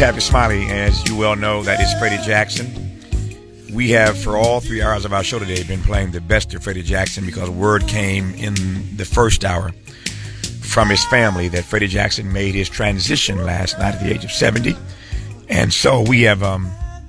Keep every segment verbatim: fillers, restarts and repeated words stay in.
Happy Smiley. As you well know, that is Freddie Jackson. We have, for all three hours of our show today, been playing the best of Freddie Jackson because word came in the first hour from his family that Freddie Jackson made his transition last night at the age of seventy. And so we have um,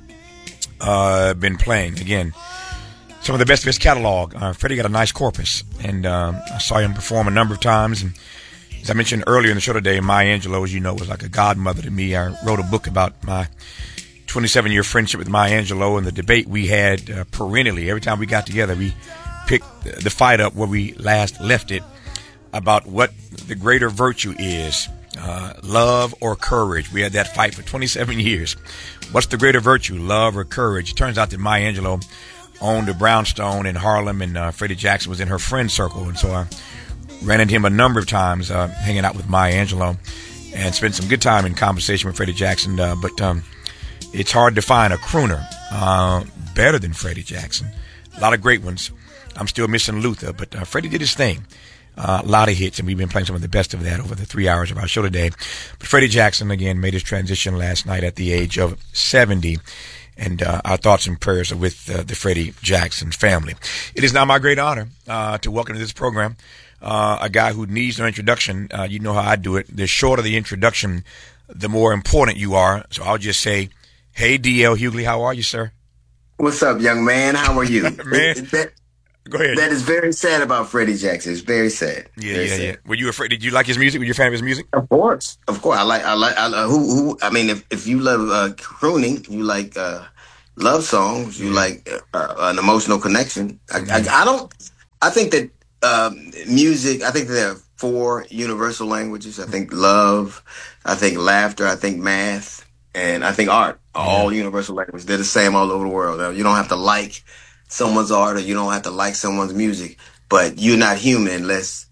uh, been playing, again, some of the best of his catalog. Uh, Freddie got a nice corpus, and um, I saw him perform a number of times. And as I mentioned earlier in the show today, Maya Angelou, as you know, was like a godmother to me. I wrote a book about my twenty-seven-year friendship with Maya Angelou and the debate we had uh, perennially. Every time we got together, we picked the fight up where we last left it about what the greater virtue is, uh, love or courage. We had that fight for twenty-seven years. What's the greater virtue, love or courage? It turns out that Maya Angelou owned a brownstone in Harlem, and uh, Freddie Jackson was in her friend circle. And so I ran into him a number of times uh, hanging out with Maya Angelou and spent some good time in conversation with Freddie Jackson. Uh, but um, it's hard to find a crooner uh, better than Freddie Jackson. A lot of great ones. I'm still missing Luther, but uh, Freddie did his thing. Uh, a lot of hits, and we've been playing some of the best of that over the three hours of our show today. But Freddie Jackson, again, made his transition last night at the age of seventy. And uh, our thoughts and prayers are with uh, the Freddie Jackson family. It is now my great honor uh, to welcome to this program uh, a guy who needs no introduction. Uh, you know how I do it. The shorter the introduction, the more important you are. So I'll just say, hey, D L Hughley, how are you, sir? What's up, young man? How are you? Man, that, go ahead. That is very sad about Freddie Jackson. It's very sad. Yeah, very yeah, sad. yeah. Were you afraid? Did you like his music? Were you a fan of his music? Of course, of course. I like, I like, I like who, who. I mean, if if you love uh, crooning, you like uh, love songs, you yeah. like uh, an emotional connection. I, mm-hmm. I, I don't. I think that um, music. I think that there are four universal languages. I think love. I think laughter. I think math. And I think art are all universal languages. They're the same all over the world. You don't have to like someone's art, or you don't have to like someone's music, but you're not human unless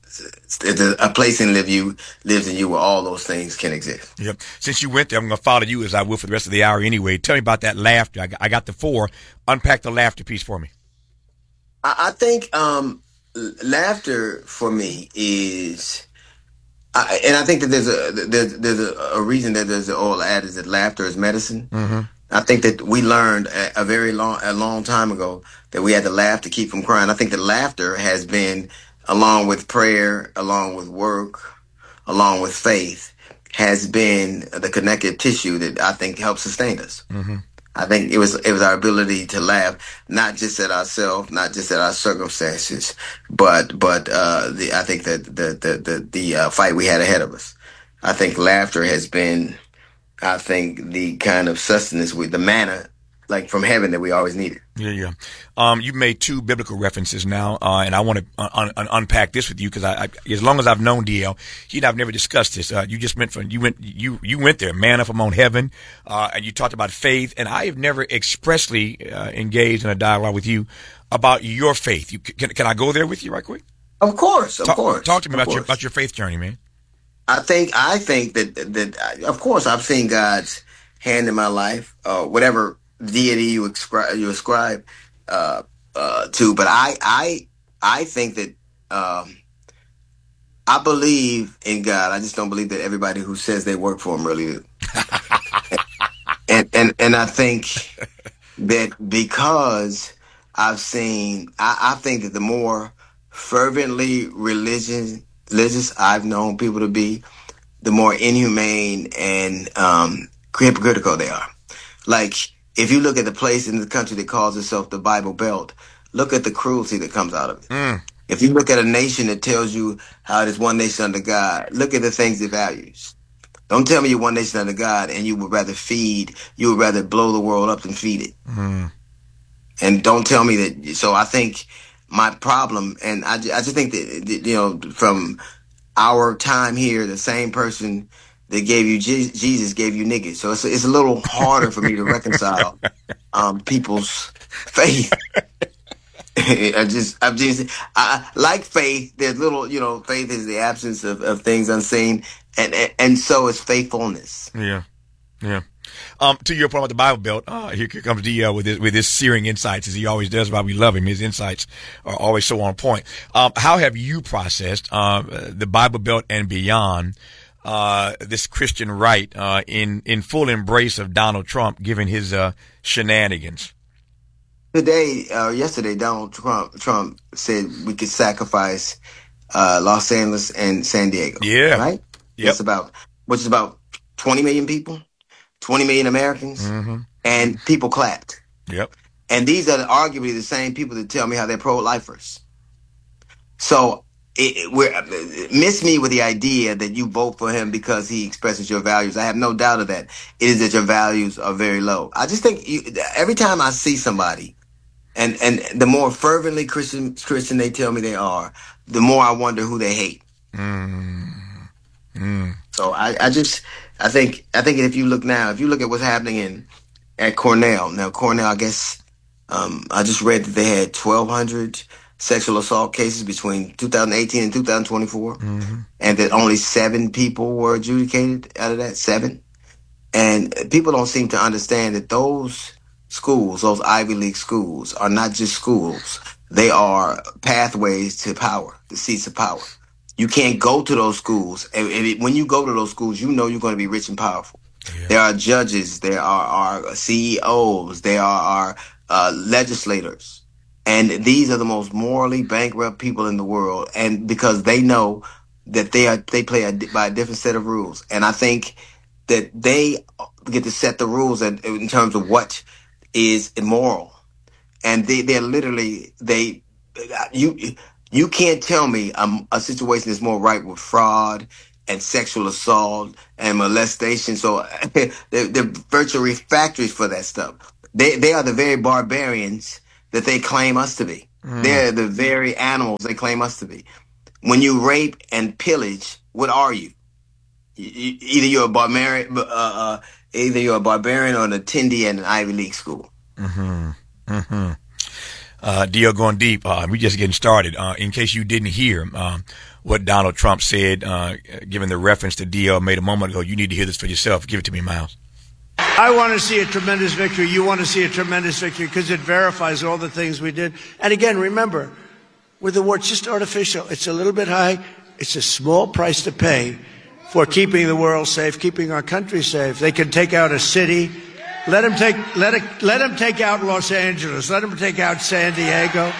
a place in live you lives in you where all those things can exist. Yep. Since you went there, I'm going to follow you as I will for the rest of the hour anyway. Tell me about that laughter. I got, I got the four. Unpack the laughter piece for me. I, I think um, laughter for me is... I, and I think that there's a there's, there's a, a reason that there's an old adage that laughter is medicine. Mm-hmm. I think that we learned a, a very long a long time ago that we had to laugh to keep from crying. I think that laughter has been, along with prayer, along with work, along with faith, has been the connective tissue that I think helps sustain us. Mm-hmm. I think it was it was our ability to laugh, not just at ourselves, not just at our circumstances, but but uh, the, I think that the the the, the uh, fight we had ahead of us. I think laughter has been, I think, the kind of sustenance with the manna, like from heaven, that we always needed. Yeah, yeah. Um, you made two biblical references now, uh, and I want to un- un- unpack this with you because I, I, as long as I've known D L, he and I've never discussed this. Uh, you just went from you went you you went there, manna from on heaven, uh, and you talked about faith, and I have never expressly uh, engaged in a dialogue with you about your faith. You, can can I go there with you right quick? Of course, of talk, course. Talk to me of about course. your about your faith journey, man. I think I think that that of course I've seen God's hand in my life, uh, whatever deity you ascribe you ascribe uh, uh, to, but I I I think that um, I believe in God. I just don't believe that everybody who says they work for him really do. and and and I think that because I've seen, I, I think that the more fervently religion religious I've known people to be, the more inhumane and um, hypocritical they are. Like, if you look at the place in the country that calls itself the Bible Belt, look at the cruelty that comes out of it. Mm. If you look at a nation that tells you how it is one nation under God, look at the things it values. Don't tell me you're one nation under God and you would rather feed, you would rather blow the world up than feed it. Mm. And don't tell me that. So I think my problem, and I, I just think that, you know, from our time here, the same person that gave you Je- Jesus gave you niggas. So it's, it's a little harder for me to reconcile um, people's faith. I just, I'm just, I, like faith, there's little, you know, faith is the absence of, of things unseen. And, and, and so is faithfulness. Yeah. Yeah. Um, to your point about the Bible Belt, uh, here comes D L with his, with his searing insights, as he always does. Why we love him. His insights are always so on point. Um, how have you processed, uh, the Bible Belt and beyond, uh, this Christian right uh, in in full embrace of Donald Trump, given his uh, shenanigans. Today, uh, yesterday, Donald Trump Trump said we could sacrifice uh, Los Angeles and San Diego. Yeah. Right. Yep. That's about, which is about twenty million people, twenty million Americans, Mm-hmm. and people clapped. Yep. And these are arguably the same people that tell me how they're pro-lifers. So it, it, we're, miss me with the idea that you vote for him because he expresses your values. I have no doubt of that. It is that your values are very low. I just think you, every time I see somebody, and, and the more fervently Christian Christian they tell me they are, the more I wonder who they hate. Mm. Mm. So I, I just I think I think if you look now, if you look at what's happening in at Cornell now, Cornell, I guess. Um, I just read that they had twelve hundred sexual assault cases between two thousand eighteen and two thousand twenty-four, Mm-hmm. and that only seven people were adjudicated out of that, seven. And people don't seem to understand that those schools, those Ivy League schools, are not just schools. They are pathways to power, the seats of power. You can't go to those schools. And, and it, when you go to those schools, you know you're going to be rich and powerful. Yeah. There are judges, there are, are C E Os, there are, are uh, legislators. And these are the most morally bankrupt people in the world. And because they know that they are, they play a, by a different set of rules. And I think that they get to set the rules in, in terms of what is immoral. And they, they're literally, they, you, you can't tell me um, a situation is more ripe with fraud and sexual assault and molestation. So they're, they're virtually factories for that stuff. They, they are the very barbarians that they claim us to be. Mm. They're the very animals they claim us to be. When you rape and pillage, what are you? you either you're a barbarian, uh, uh, either you're a barbarian or an attendee at an Ivy League school. Mm-hmm. Mm-hmm. Uh, Dio going deep. Uh, we just getting started. Uh, in case you didn't hear um, what Donald Trump said, uh, given the reference that Dio made a moment ago, you need to hear this for yourself. Give it to me, Miles. I want to see a tremendous victory. You want to see a tremendous victory because it verifies all the things we did. And again, remember, with the war, it's just artificial. It's a little bit high. It's a small price to pay for keeping the world safe, keeping our country safe. They can take out a city. Let them take let it let them take out Los Angeles. Let them take out San Diego.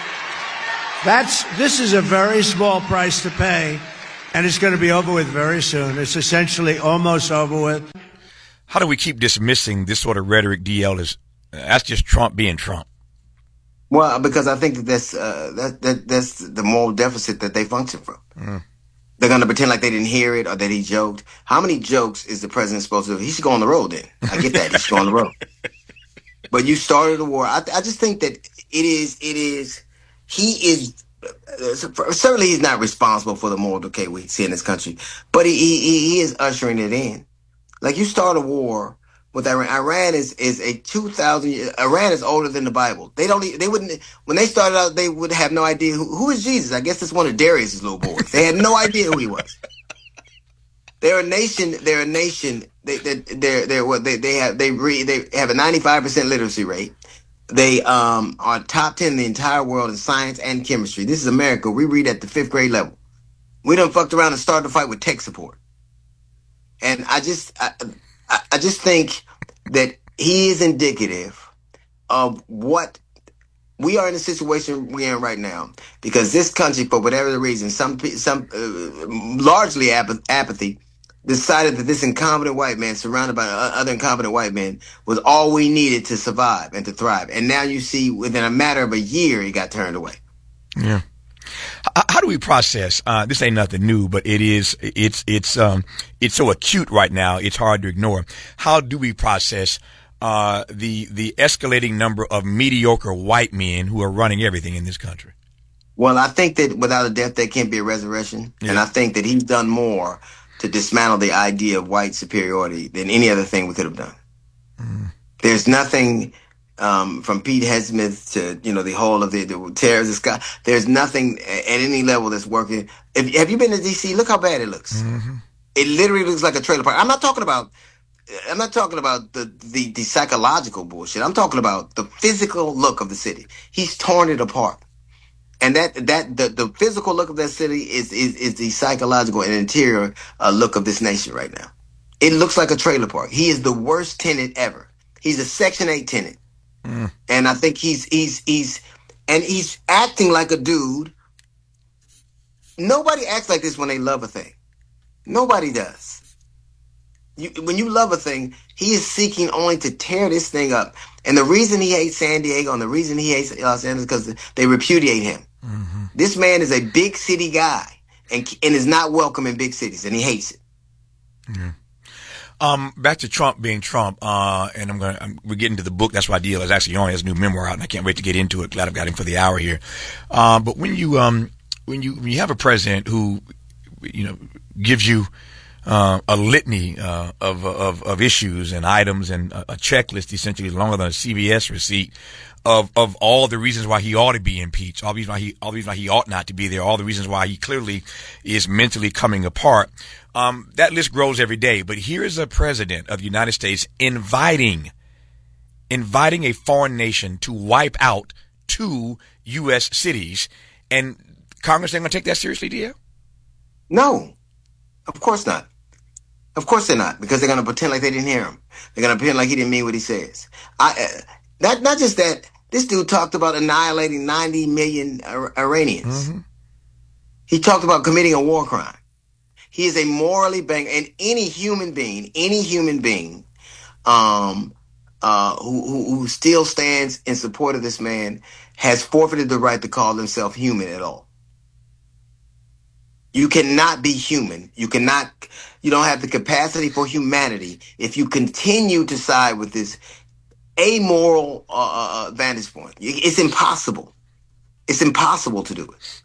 That's this is a very small price to pay, and it's going to be over with very soon. It's essentially almost over with. How do we keep dismissing this sort of rhetoric, D L? Is uh, that's just Trump being Trump? Well, because I think that that's uh, that that that's the moral deficit that they function from. Mm. They're going to pretend like they didn't hear it or that he joked. How many jokes is the president supposed to do? He should go on the road then. I get that. He should go on the road. But you started a war. I, I just think that it is, it is, he is, uh, certainly he's not responsible for the moral decay we see in this country, but he, he, he is ushering it in. Like you start a war with Iran. Iran is, is a two thousand, Iran is older than the Bible. They don't, they wouldn't, when they started out, they would have no idea who, who is Jesus. I guess it's one of Darius's little boys. They had no idea who he was. They're a nation, they're a nation, they, they, they're, they're what they, they have, they read, they have a ninety-five percent literacy rate. They, um, are top ten in the entire world in science and chemistry. This is America. We read at the fifth grade level. We done fucked around and started the fight with tech support. And I just, I, I just think that he is indicative of what we are in a situation we're in right now, because this country, for whatever the reason, some some uh, largely apath- apathy, decided that this incompetent white man, surrounded by other incompetent white men, was all we needed to survive and to thrive. And now you see, within a matter of a year, he got turned away. Yeah. How do we process? Uh, this ain't nothing new, but it is. It's it's um it's so acute right now. It's hard to ignore. How do we process uh, the the escalating number of mediocre white men who are running everything in this country? Well, I think that without a death, there can't be a resurrection, yeah. And I think that he's done more to dismantle the idea of white superiority than any other thing we could have done. Mm. There's nothing. Um, from Pete Hegseth to, you know, the whole of the, the terrorist guy, there's nothing at any level that's working. If, have you been to D C? Look how bad it looks. Mm-hmm. It literally looks like a trailer park. I'm not talking about, I'm not talking about the, the, the psychological bullshit. I'm talking about the physical look of the city. He's torn it apart. And that that the, the physical look of that city is is, is the psychological and interior uh, look of this nation right now. It looks like a trailer park. He is the worst tenant ever. He's a Section eight tenant, mm. and I think he's he's he's and he's acting like a dude. Nobody acts like this when they love a thing. Nobody does. You, when you love a thing, he is seeking only to tear this thing up. And the reason he hates San Diego and the reason he hates Los Angeles is because they repudiate him. Mm-hmm. This man is a big city guy and and is not welcome in big cities, and he hates it. Mm-hmm. Um, back to Trump being Trump, uh, and I'm gonna I'm, we're getting to the book. That's why Deal is actually on his new memoir out, and I can't wait to get into it. Glad I've got him for the hour here. Uh, but when you um when you when you have a president who, you know, gives you Uh, a litany uh, of, of of issues and items and a, a checklist essentially longer than a C V S receipt of of all the reasons why he ought to be impeached, all the reasons why he all the reasons why he ought not to be there, all the reasons why he clearly is mentally coming apart. Um, that list grows every day. But here is a president of the United States inviting inviting a foreign nation to wipe out two U S cities, and Congress ain't gonna take that seriously, Dio? No, of course not. Of course they're not, because they're going to pretend like they didn't hear him. They're going to pretend like he didn't mean what he says. I, uh, not, not just that, this dude talked about annihilating ninety million Iranians. Mm-hmm. He talked about committing a war crime. He is a morally bang, and any human being, any human being, um, uh, who, who, who still stands in support of this man has forfeited the right to call himself human at all. You cannot be human. You cannot, you don't have the capacity for humanity if you continue to side with this amoral uh, uh, vantage point. It's impossible. It's impossible to do it.